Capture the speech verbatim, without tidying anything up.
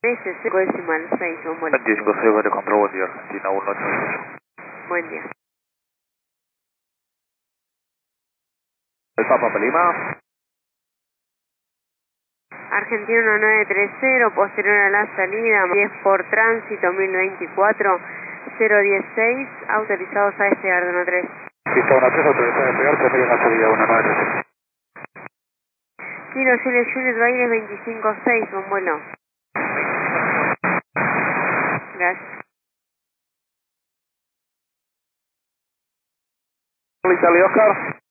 S cinco decimal seis, buen vuelo. veinticinco seis, de control, buen día, Argentina uno ocho ocho. Buen día. El Papa Lima. Argentina uno nueve tres cero, posterior a la salida, diez por tránsito, mil veinticuatro, cero dieciséis, autorizados a despegar de uno tres. Pista uno tres, autorizado a despegar, promedio en la salida uno nueve tres cero. Kilo Juliet Juliet Baires veinticinco seis, buen vuelo. Gracias. Italia Oscar.